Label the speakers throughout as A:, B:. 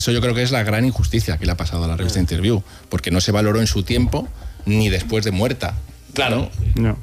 A: Eso yo creo que es la gran injusticia que le ha pasado a la revista Interview, porque no se valoró en su tiempo ni después de muerta.
B: Claro.
C: No.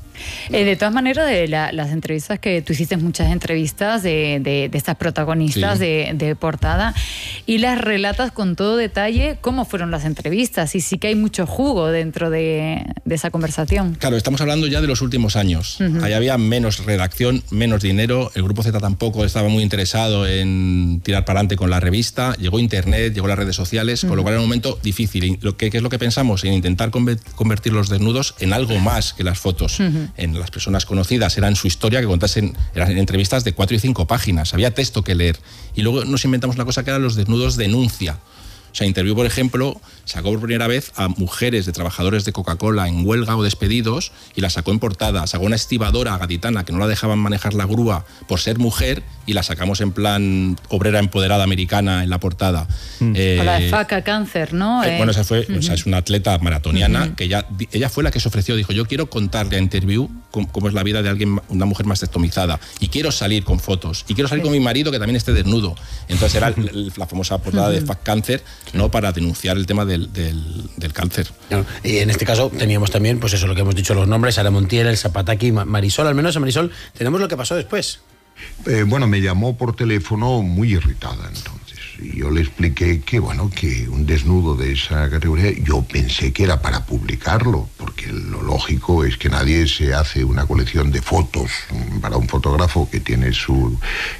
D: De todas maneras, de las entrevistas que tú hiciste, muchas entrevistas de estas protagonistas de portada, y las relatas con todo detalle cómo fueron las entrevistas, y sí que hay mucho jugo dentro de esa conversación.
A: Claro, estamos hablando ya de los últimos años. Ahí había menos redacción, menos dinero, el Grupo Z tampoco estaba muy interesado en tirar para adelante con la revista, llegó Internet, llegó las redes sociales, con lo cual era un momento difícil. Y ¿qué es lo que pensamos? En intentar convertir los desnudos en algo más que las fotos. En las personas conocidas eran su historia, que contasen, eran entrevistas de 4 y 5 páginas, había texto que leer. Y luego nos inventamos una cosa que eran los desnudos denuncia. O sea, Interview, por ejemplo, sacó por primera vez a mujeres de trabajadores de Coca-Cola en huelga o despedidos y la sacó en portada. Sacó una estibadora gaditana que no la dejaban manejar la grúa por ser mujer y la sacamos en plan obrera empoderada americana en la portada.
D: O la de Faca Cáncer, ¿no?
A: Bueno, esa fue, o sea, es una atleta maratoniana que ella fue la que se ofreció, dijo, yo quiero contarle a Interview cómo es la vida de alguien, una mujer mastectomizada, y quiero salir con fotos, y quiero salir con mi marido que también esté desnudo. Entonces era la famosa portada de Faca Cáncer, ¿no? Para denunciar el tema del cáncer.
B: No, y en este caso teníamos también, pues eso, lo que hemos dicho, los nombres, Sara Montiel, el Zapataki, Marisol, al menos a Marisol, tenemos lo que pasó después.
E: Bueno, me llamó por teléfono muy irritada entonces. Y yo le expliqué que, bueno, que un desnudo de esa categoría, yo pensé que era para publicarlo, porque lo lógico es que nadie se hace una colección de fotos para un fotógrafo que tiene su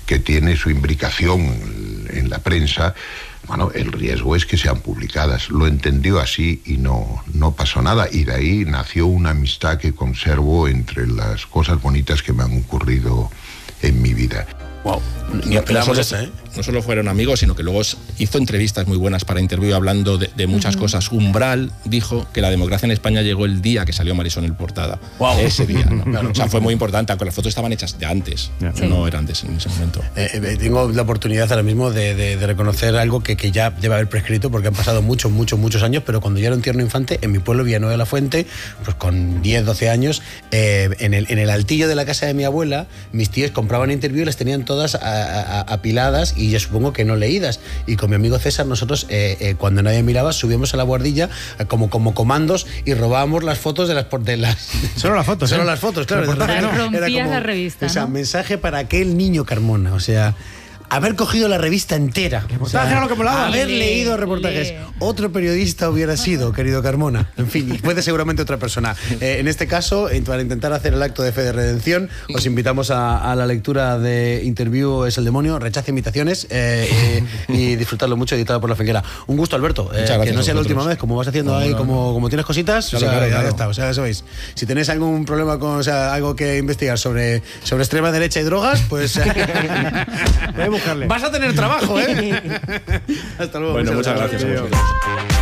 E: imbricación en la prensa. Bueno, el riesgo es que sean publicadas. Lo entendió así y no pasó nada. Y de ahí nació una amistad que conservo entre las cosas bonitas que me han ocurrido en mi vida.
B: Wow, ni esperábamos esa, ¿eh?
A: No solo fueron amigos, sino que luego hizo entrevistas muy buenas para Interview hablando de muchas cosas. Umbral dijo que la democracia en España llegó el día que salió Marisol en portada.
B: Wow.
A: Ese día, ¿no? Claro. O sea, fue muy importante, aunque las fotos estaban hechas de antes, no eran en ese momento.
B: Tengo la oportunidad ahora mismo de reconocer algo que ya debe haber prescrito, porque han pasado muchos años, pero cuando yo era un tierno infante, en mi pueblo, Villanueva de la Fuente, pues con 10, 12 años, en el altillo de la casa de mi abuela, mis tíos compraban Interview y las tenían todas apiladas y yo supongo que no leídas. Y con mi amigo César, nosotros, cuando nadie miraba, subíamos a la guardilla como comandos y robábamos las fotos de las...
C: Solo las fotos.
B: Solo las fotos, claro.
D: Rompías la revista,
B: o sea,
D: ¿no?
B: mensaje para aquel niño Carmona, o sea... Haber cogido la revista entera.
C: O sea, lo que molaba.
B: Haber leído reportajes. Otro periodista hubiera sido, querido Carmona. En fin, y puede seguramente otra persona. En este caso, para intentar hacer el acto de fe de redención, os invitamos a la lectura de Interview es el demonio, rechaza imitaciones y disfrutarlo mucho, editado por La Figuera. Un gusto, Alberto. Que no sea la última vez, como vas haciendo ahí, como tienes cositas, claro, ya está. O sea, ya sabéis. Si tenéis algún problema con, algo que investigar sobre extrema derecha y drogas, pues vas a tener trabajo, ¿eh? Hasta luego.
A: Bueno, muchas gracias.